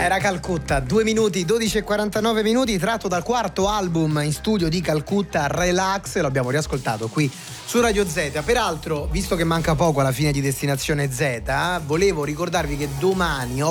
Era Calcutta, 2 minuti, 12 e 49 minuti, tratto dal quarto album in studio di Calcutta, Relax, lo abbiamo riascoltato qui su Radio Z. Peraltro, visto che manca poco alla fine di Destinazione Z, volevo ricordarvi che domani